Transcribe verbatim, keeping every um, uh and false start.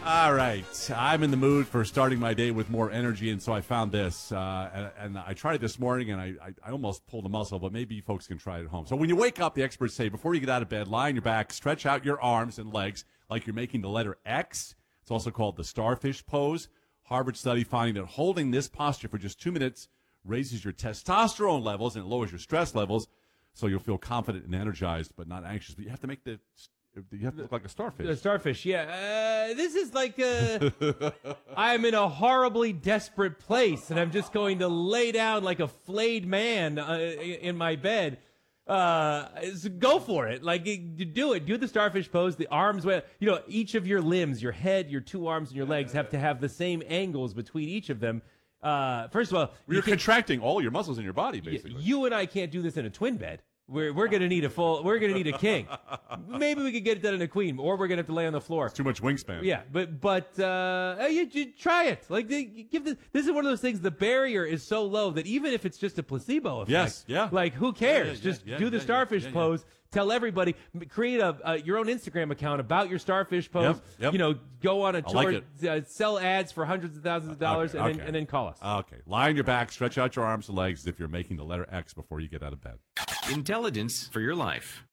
All right. I'm in the mood for starting my day with more energy, and so I found this. Uh, and, and I tried it this morning, and I, I, I almost pulled a muscle, but maybe folks can try it at home. So when you wake up, the experts say, before you get out of bed, lie on your back, stretch out your arms and legs like you're making the letter X. It's also called the starfish pose. Harvard study finding that holding this posture for just two minutes raises your testosterone levels and it lowers your stress levels, so you'll feel confident and energized, but not anxious. But you have to make the... You have to look like a starfish. A starfish, yeah. Uh, this is like uh, I'm in a horribly desperate place, and I'm just going to lay down like a flayed man uh, in my bed. Uh, so go for it. Like, do it. Do the starfish pose. The arms, you know, each of your limbs, your head, your two arms, and your legs have to have the same angles between each of them. Uh, first of all, you're you contracting all your muscles in your body, basically. You and I can't do this in a twin bed. We're we're gonna need a full. We're gonna need a king. Maybe we could get it done in a queen, or we're gonna have to lay on the floor. It's too much wingspan. Yeah, but but uh, you, you try it. Like they give this. This is one of those things. The barrier is so low that even if it's just a placebo effect, yes, yeah, like who cares? Yeah, yeah, just yeah, do the yeah, starfish yeah, yeah, pose. Tell everybody. Create a uh, your own Instagram account about your starfish pose. Yep, yep. You know, go on a I like tour, uh, sell ads for hundreds of thousands of dollars, okay, and okay. then and then call us. Okay, lie on your back, stretch out your arms and legs as if you're making the letter X before you get out of bed. Intelligence for your life.